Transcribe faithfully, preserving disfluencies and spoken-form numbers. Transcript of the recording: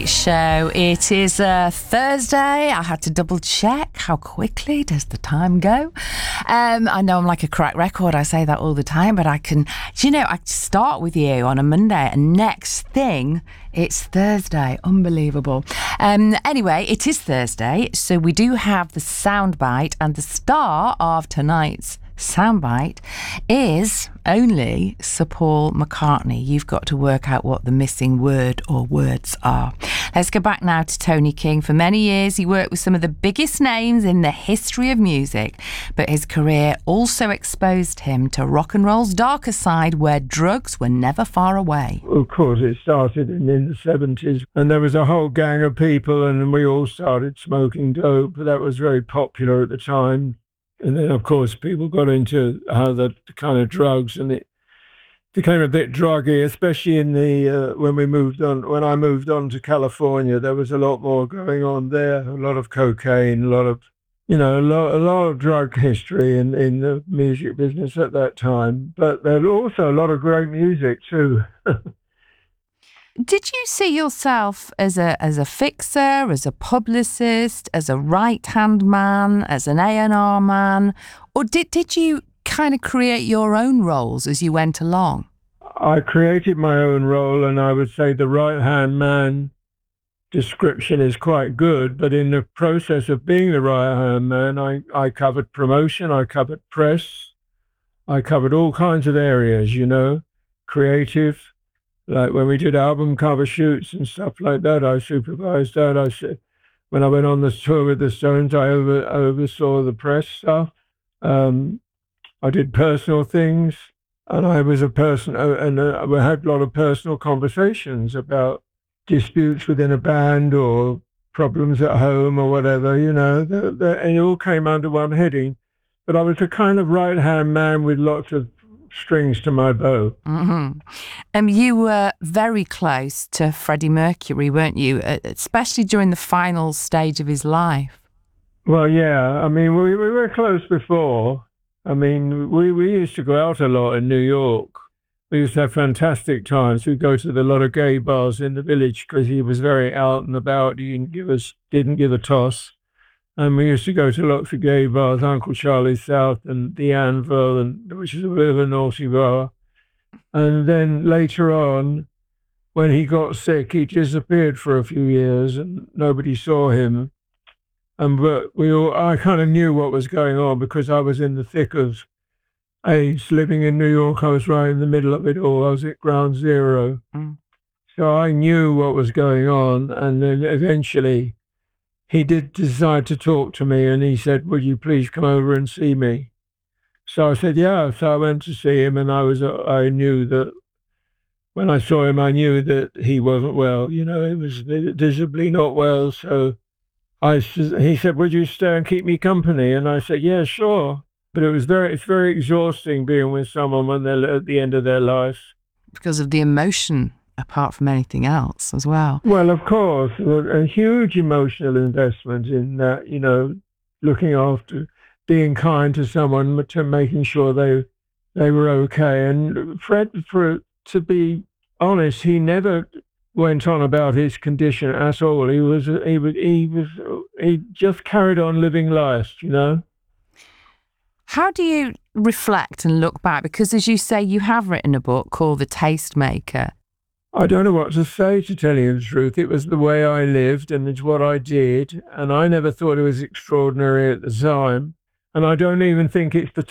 Show. It is uh, Thursday. I had to double check. How quickly does the time go? Um, I know I'm like a crack record. I say that all the time, but I can, you know, I start with you on a Monday and next thing, it's Thursday. Unbelievable. Um, anyway, it is Thursday, so we do have the soundbite, and the star of tonight's soundbite is only Sir Paul McCartney. You've got to work out what the missing word or words are. Let's go back now to Tony King. For many years, he worked with some of the biggest names in the history of music, but his career also exposed him to rock and roll's darker side, where drugs were never far away. Of course, it started in, in the seventies, and there was a whole gang of people, and we all started smoking dope. That was very popular at the time. And then, of course, people got into other kind of drugs, and it became a bit druggy, especially in the uh, when we moved on. When I moved on to California, there was a lot more going on there. A lot of cocaine, a lot of, you know, a lot, a lot of drug history in in the music business at that time. But there was also a lot of great music too. Did you see yourself as a as a fixer, as a publicist, as a right-hand man, as an A and R man? Or did, did you kind of create your own roles as you went along? I created my own role, and I would say the right-hand man description is quite good. But in the process of being the right-hand man, I, I covered promotion, I covered press, I covered all kinds of areas, you know, creative. Like when we did album cover shoots and stuff like that, I supervised that. I said, when I went on the tour with the Stones, I over, oversaw the press stuff. Um, I did personal things, and I was a person, and uh, we had a lot of personal conversations about disputes within a band or problems at home or whatever, you know, the, the, and it all came under one heading. But I was a kind of right-hand man with lots of strings to my bow. Mm-hmm. Um, you were very close to Freddie Mercury, weren't you? Especially during the final stage of his life. Well, yeah. I mean, we, we were close before. I mean, we, we used to go out a lot in New York. We used to have fantastic times. We'd go to a lot of gay bars in the village because he was very out and about. He didn't give us, didn't give a toss. And we used to go to lots of gay bars, Uncle Charlie's South and the Anvil, and which is a bit of a naughty bar. And then later on, when he got sick, he disappeared for a few years, and nobody saw him. And but we all, I kind of knew what was going on because I was in the thick of AIDS, living in New York. I was right in the middle of it all. I was at ground zero, mm. So I knew what was going on. And then eventually, he did decide to talk to me, and he said, "Would you please come over and see me?" So I said, yeah. So I went to see him, and I was, I knew that when I saw him, I knew that he wasn't well. You know, he was visibly not well. So I, he said, "Would you stay and keep me company?" And I said, yeah, sure. But it was very, it's very exhausting being with someone when they're at the end of their life. Because of the emotion, apart from anything else as well. Well, of course, a huge emotional investment in that, you know, looking after, being kind to someone, to making sure they they were okay. And Fred, for to be honest, he never went on about his condition at all. He was he was he was he just carried on living life, you know. How do you reflect and look back? Because as you say, you have written a book called The Tastemaker. I don't know what to say, to tell you the truth. It was the way I lived, and it's what I did, and I never thought it was extraordinary at the time, and I don't even think it's particularly